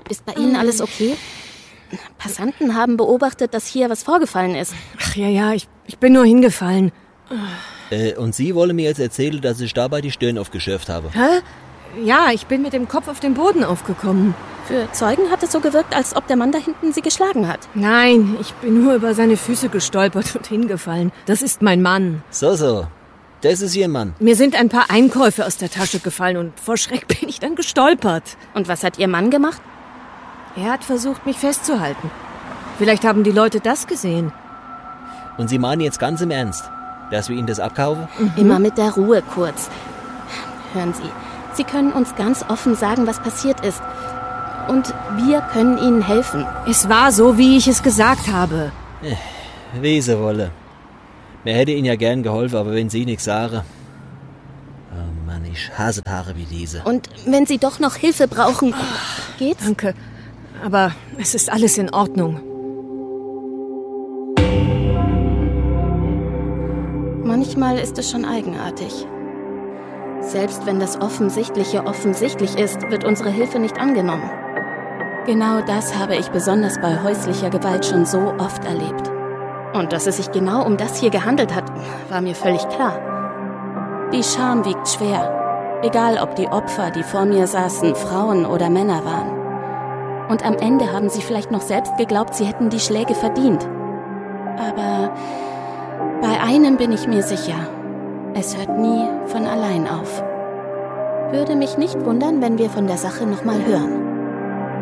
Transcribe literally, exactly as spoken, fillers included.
Ist bei Ihnen alles okay? Passanten haben beobachtet, dass hier was vorgefallen ist. Ach ja, ja, ich, ich bin nur hingefallen. Äh, und Sie wollen mir jetzt erzählen, dass ich dabei die Stirn aufgeschürft habe? Hä? Ja, ich bin mit dem Kopf auf den Boden aufgekommen. Für Zeugen hat es so gewirkt, als ob der Mann da hinten Sie geschlagen hat. Nein, ich bin nur über seine Füße gestolpert und hingefallen. Das ist mein Mann. So, so. Das ist Ihr Mann. Mir sind ein paar Einkäufe aus der Tasche gefallen und vor Schreck bin ich dann gestolpert. Und was hat Ihr Mann gemacht? Er hat versucht, mich festzuhalten. Vielleicht haben die Leute das gesehen. Und Sie meinen jetzt ganz im Ernst, dass wir Ihnen das abkaufen? Mhm. Immer mit der Ruhe kurz. Hören Sie, Sie können uns ganz offen sagen, was passiert ist. Und wir können Ihnen helfen. Es war so, wie ich es gesagt habe. Wie Sie wolle. Mir hätte Ihnen ja gern geholfen, aber wenn Sie nichts sagen... Oh Mann, ich hasse Paare wie diese. Und wenn Sie doch noch Hilfe brauchen, geht's? Danke, aber es ist alles in Ordnung. Manchmal ist es schon eigenartig. Selbst wenn das Offensichtliche offensichtlich ist, wird unsere Hilfe nicht angenommen. Genau das habe ich besonders bei häuslicher Gewalt schon so oft erlebt. Und dass es sich genau um das hier gehandelt hat, war mir völlig klar. Die Scham wiegt schwer, egal ob die Opfer, die vor mir saßen, Frauen oder Männer waren. Und am Ende haben sie vielleicht noch selbst geglaubt, sie hätten die Schläge verdient. Aber bei einem bin ich mir sicher, es hört nie von allein auf. Würde mich nicht wundern, wenn wir von der Sache noch mal hören.